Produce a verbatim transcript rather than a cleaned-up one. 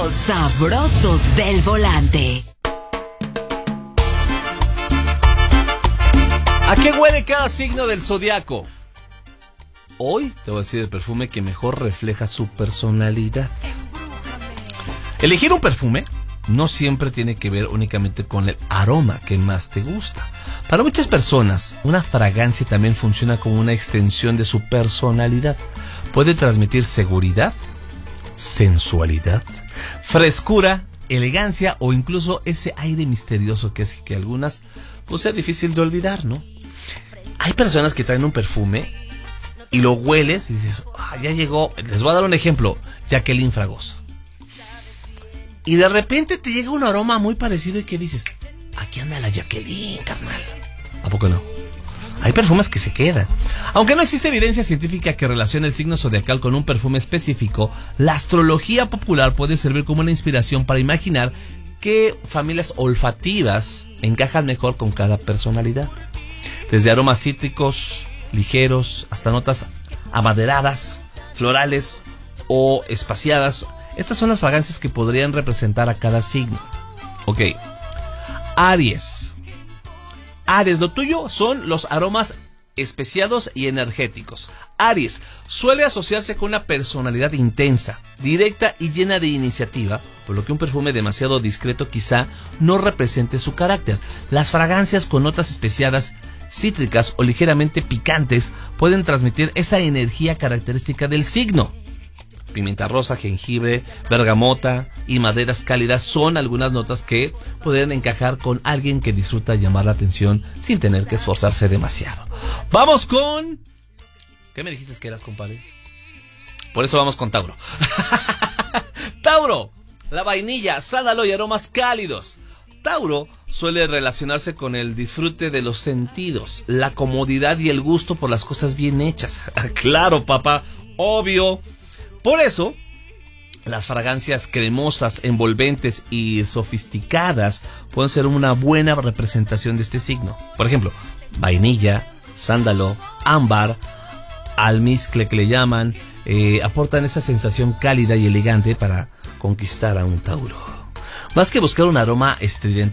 Los sabrosos del volante. ¿A qué huele cada signo del zodiaco? Hoy te voy a decir el perfume que mejor refleja su personalidad. Elegir un perfume no siempre tiene que ver únicamente con el aroma que más te gusta. Para muchas personas, una fragancia también funciona como una extensión de su personalidad. Puede transmitir seguridad, sensualidad, frescura, elegancia o incluso ese aire misterioso que hace que algunas pues sea difícil de olvidar, ¿no? Hay personas que traen un perfume y lo hueles y dices, ah, ya llegó. Les voy a dar un ejemplo, Jacqueline Fragoso. Y de repente te llega un aroma muy parecido y que dices, aquí anda la Jacqueline, carnal. ¿A poco no? Hay perfumes que se quedan. Aunque no existe evidencia científica que relacione el signo zodiacal con un perfume específico, la astrología popular puede servir como una inspiración para imaginar qué familias olfativas encajan mejor con cada personalidad. Desde aromas cítricos, ligeros, hasta notas amaderadas, florales o espaciadas. Estas son las fragancias que podrían representar a cada signo. Ok. Aries. Aries, lo tuyo son los aromas especiados y energéticos. Aries suele asociarse con una personalidad intensa, directa y llena de iniciativa, por lo que un perfume demasiado discreto quizá no represente su carácter. Las fragancias con notas especiadas, cítricas o ligeramente picantes pueden transmitir esa energía característica del signo. Pimienta rosa, jengibre, bergamota y maderas cálidas son algunas notas que podrían encajar con alguien que disfruta llamar la atención sin tener que esforzarse demasiado. Vamos con... ¿Qué me dijiste que eras, compadre? Por eso vamos con Tauro. Tauro, la vainilla, sándalo y aromas cálidos. Tauro suele relacionarse con el disfrute de los sentidos, la comodidad y el gusto por las cosas bien hechas. Claro, papá, obvio. Por eso, las fragancias cremosas, envolventes y sofisticadas pueden ser una buena representación de este signo. Por ejemplo, vainilla, sándalo, ámbar, almizcle que le llaman, eh, aportan esa sensación cálida y elegante para conquistar a un Tauro. Más que buscar un aroma estridente,